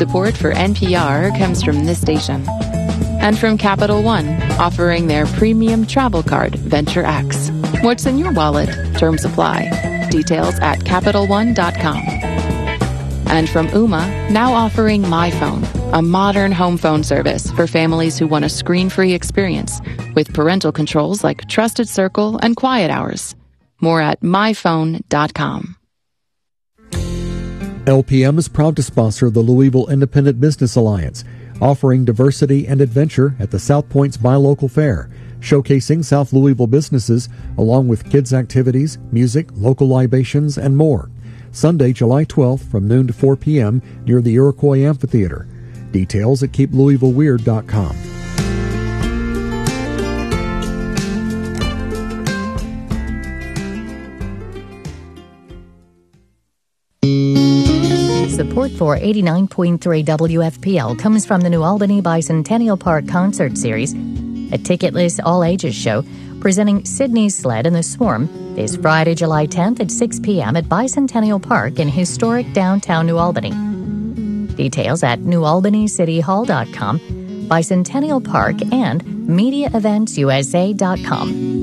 Support for NPR comes from this station. And from Capital One, offering their premium travel card, Venture X. What's in your wallet? Terms apply. Details at CapitalOne.com. And from Ooma, now offering MyPhone, a modern home phone service for families who want a screen-free experience with parental controls like Trusted Circle and Quiet Hours. More at MyPhone.com. LPM is proud to sponsor the Louisville Independent Business Alliance, offering diversity and adventure at the South Point's Buy Local Fair, showcasing South Louisville businesses along with kids' activities, music, local libations, and more. Sunday, July 12th from noon to 4 p.m. near the Iroquois Amphitheater. Details at keeplouisvilleweird.com. Support for 89.3 WFPL comes from the New Albany Bicentennial Park Concert Series, a ticketless all-ages show presenting Sydney Sled and the Swarm this Friday, July 10th at 6 p.m. at Bicentennial Park in historic downtown New Albany. Details at newalbanycityhall.com, Bicentennial Park, and mediaeventsusa.com.